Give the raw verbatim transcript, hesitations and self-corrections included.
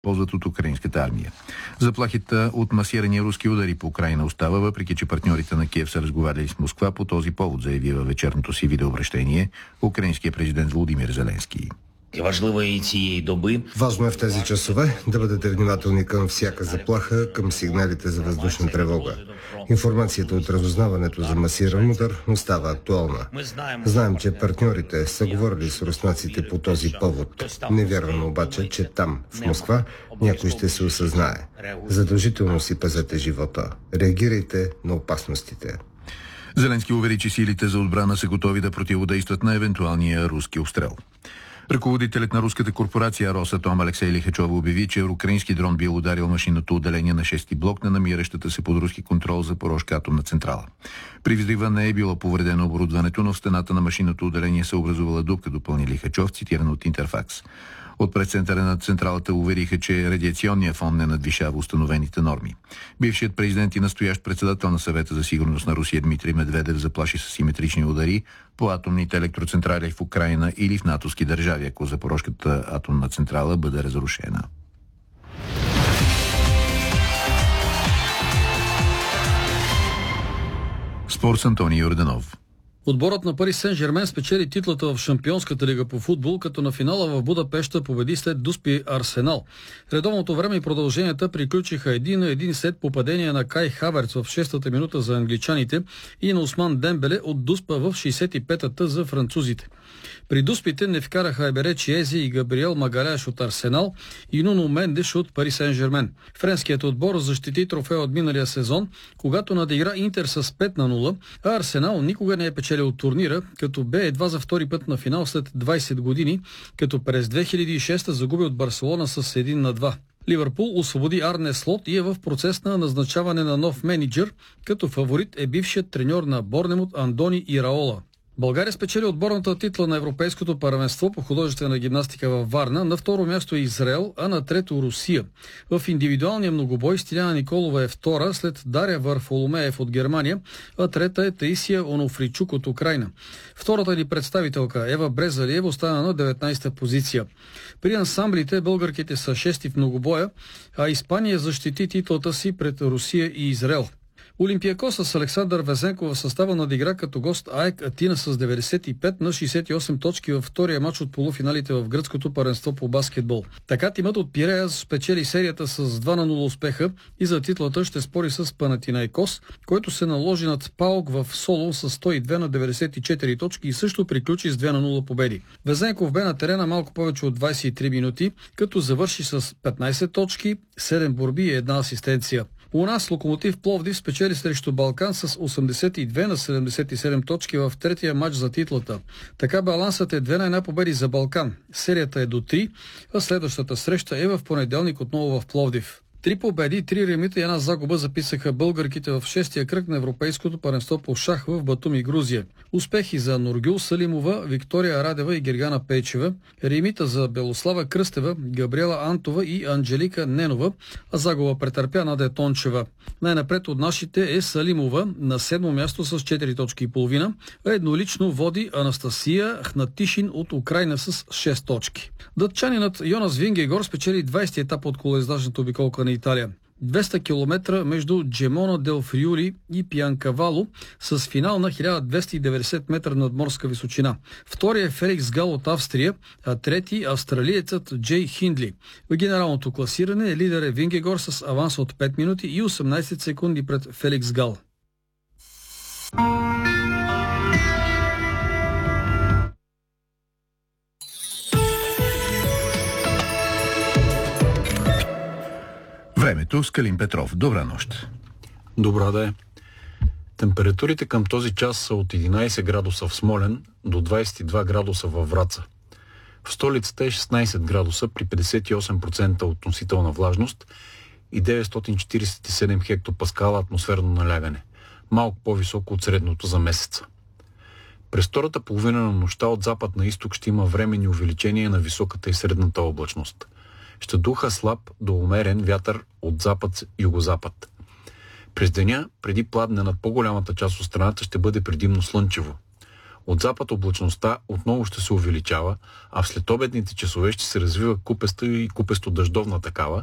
ползват от украинската армия. Заплахите от масирани руски удари по Украйна остава, въпреки че партньорите на Киев са разговаряли с Москва по този повод, заяви във вечерното си видеообращение украинският президент Володимир Зеленски. Важно е в тези часове да бъдете внимателни към всяка заплаха, към сигналите за въздушна тревога. Информацията от разузнаването за масиран удар остава актуална. Знаем, че партньорите са говорили с руснаците по този повод. Не вярвам обаче, че там, в Москва, някой ще се осъзнае. Задължително си пазете живота. Реагирайте на опасностите. Зеленски увери, че силите за отбрана са готови да противодействат на евентуалния руски обстрел. Ръководителят на руската корпорация Росатом Алексей Лихачов обяви, че украински дрон бил ударил машинното отделение на шести блок на намиращата се под руски контрол Запорожка атомна централа. При взрива не е било повредено оборудването, но в стената на машинното отделение се образувала дупка, допълни Лихачов, цитиран от Интерфакс. От пресцентъра на централата увериха, че радиационният фон не надвишава установените норми. Бившият президент и настоящ председател на Съвета за сигурност на Русия Дмитрий Медведев заплаши с симетрични удари по атомните електроцентрали в Украйна или в натовски държави, ако Запорожката атомна централа бъде разрушена. Спорт с Антоний Йорданов. Отборът на Пари Сен-Жермен спечели титлата в Шампионската лига по футбол, като на финала в Будапеща победи след дуспи Арсенал. Редовното време и продълженията приключиха един на един след попадение на Кай Хаверц в шестата минута за англичаните и на Осман Дембеле от дуспа в шейсет и петата за французите. При дуспите не вкараха Ебере Чиези и Габриел Магаляш от Арсенал и Нуно Мендеш от Пари Сен-Жермен. Френският отбор защити трофея от миналия сезон, когато надигра Интер с пет на нула, а Арсенал никога не е печелил от турнира, като бе едва за втори път на финал след двайсет години, като през две хиляди и шеста загуби от Барселона с един на два. Ливърпул освободи Арне Слот и е в процес на назначаване на нов мениджър, като фаворит е бившият треньор на Борнемут Андони Ираола. България спечели отборната титла на Европейското първенство по художествена гимнастика във Варна. На второ място е Израел, а на трето Русия. В индивидуалния многобой Стиляна Николова е втора, след Дария Варфоломеев от Германия, а трета е Таисия Онофричук от Украйна. Втората ни представителка Ева Брезалиева остана на деветнайсета позиция. При ансамблите българките са шести в многобоя, а Испания защити титлата си пред Русия и Израел. Олимпиакос с Александър Везенко в състава надигра като гост АЕК Атина с деветдесет и пет на шейсет и осем точки във втория матч от полуфиналите в гръцкото първенство по баскетбол. Така тимът от Пирея спечели серията с два на нула успеха и за титлата ще спори с Панатинайкос, който се наложи над ПАОК в Солун с сто и две на деветдесет и четири точки и също приключи с две на нула победи. Везенков бе на терена малко повече от двайсет и три минути, като завърши с петнайсет точки, седем борби и една асистенция. У нас Локомотив Пловдив спечели срещу Балкан с осемдесет и две на седемдесет и седем точки в третия матч за титлата. Така балансът е две на една победи за Балкан. Серията е до три, а следващата среща е в понеделник отново в Пловдив. Три победи, три ремита и една загуба записаха българките в шестия кръг на Европейското първенство по шах в Батуми, Грузия. Успехи за Нургюл Салимова, Виктория Радева и Гергана Пейчева, ремита за Белослава Кръстева, Габриела Антова и Анджелика Ненова, а загуба претърпя Надя Тончева. Най-напред от нашите е Салимова на седмо място с четири точки и половина, а еднолично води Анастасия Хнатишин от Украйна с шест точки. Датчанинът Йонас Вингегор спечели двайсети етап от колоездачната обиколка на Италия. двеста километра между Джемона дел Фриули и Пианкавало с финал на хиляда двеста и деветдесет метра надморска височина. Втория е Феликс Гал от Австрия, а трети австралиецът Джей Хиндли. В генералното класиране лидер е Вингегор с аванс от пет минути и осемнайсет секунди пред Феликс Гал. Времето с Калин Петров. Добра нощ. Добра да е. Температурите към този час са от единайсет градуса в Смолян до двайсет и два градуса във Враца. В столицата е шестнайсет градуса при петдесет и осем процента относителна влажност и деветстотин четирийсет и седем хектопаскала атмосферно налягане, малко по-високо от средното за месеца. През втората половина на нощта от запад на изток ще има временни увеличения на високата и средната облачност. Ще духа слаб до умерен вятър от запад-югозапад. През деня, преди пладне над по-голямата част от страната, ще бъде предимно слънчево. От запад облачността отново ще се увеличава, а в следобедните часове ще се развива купеста и купесто-дъждовна такава,